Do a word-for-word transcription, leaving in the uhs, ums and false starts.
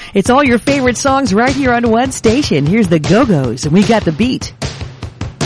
It's all your favorite songs right here on one station. Here's the Go-Go's, and we got the beat.